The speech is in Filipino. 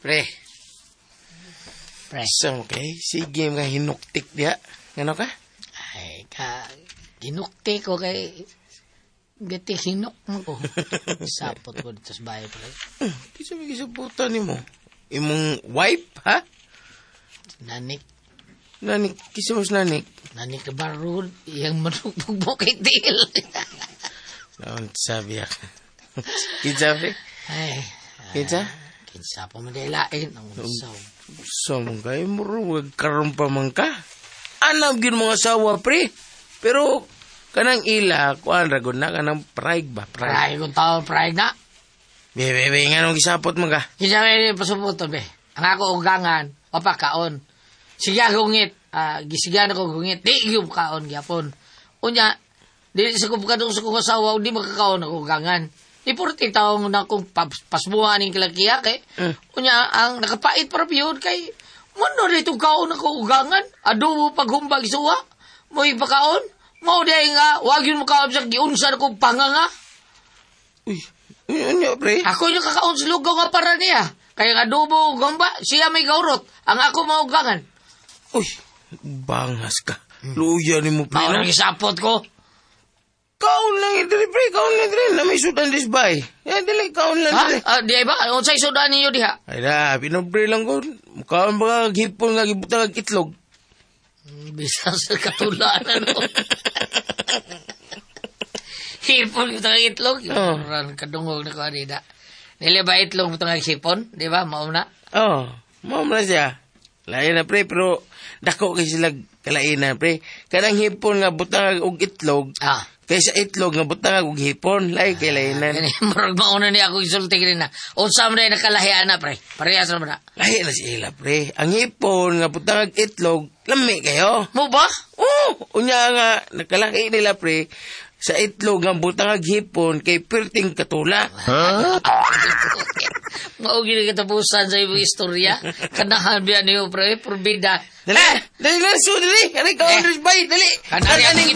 Pre. So, okay. Sige mga hinuktik diya. Ano ka? Ay, ginukti ko kay... Gati hinuk mo ko. Sapot ko dito sa bahay, pre. Kisa may kisaputan ni mo. Imong wife, ha? Nanik. Nanik, kisa mas nanik. Nanik na barud. Iyang manugbog kay Dil. Naon sabi ako. Kinsa, pre? Ay. Kinsa? Kinsa pa madalain. Ang usaw. So, mong kayo mo rin, karoon pa man ka. Anam yun mga asawa, pre. Pero, kanang ila, kuhan ragon na, kanang praig ba? Praig kong tao, praig na. Bebe, nga nung isapot mo ka. Kinsa may pasuputo, be. Ang ako ugangan, papakaon. Siga gungit. Gisigan ako gungit. Di yung kaon, gyapon. Unya, di sa kupukadong sa kong asawa, di makakaon ako ugangan. Di 40 taong na akong pasbuhan ng kilakiya kay. Unya, ang nakapait para piyon kay, mano na itong kaon ako ugangan, adobo paghumbag suwa, mo ipakaon, mo dahil nga, wag yun makaon sa giunsan akong panganga. Uy, ano, pre? Ako yung kakaon sa lugaw nga para niya. Kaya nga adobo gamba, siya may gaurot, ang ako maugangan. Uy, bangas ka. Luya ni mo, pre. Maunang isapot ko. Kaon lang ito, pre. Kaon lang ito. Na may sudan disbay. Yan, dili, kaon lang ito. Ha? Di ba? Ano sa'y sudan ninyo diha? Ay na, pinobre lang ko. Kaon ba hipon nga, gibutang ang itlog. Bisa sa katulaan, ano? Hipon ito ang itlog. Ran kadungog na ko, Adida. Nila ba itlog ito ang hipon? Di ba? Mauna? Oo, maam na siya. Lain na, pre, pero dako kayo sila kalainan, pre. Kanang hipon nga butang og itlog. Kaysa itlog nga butang og hipon, lain kay lainan. Marag mauna niya ako isulti ka rin na. Unsa mo na yung nakalahian na, pre. Parehas na mo na. Lahi na sila, pre. Ang hipon nga butang og itlog, lami kayo. Mo ba? Oo, unya nga, nakalahi nila, pre. Sa itlog nga butang og hipon, kay perting katula. Maugi na katapusan sa iyong istorya. Kanahan biya niyo, pre. Purbida. Dali, dali, dali, dali. Dali, kaon, dali, dali. Kanari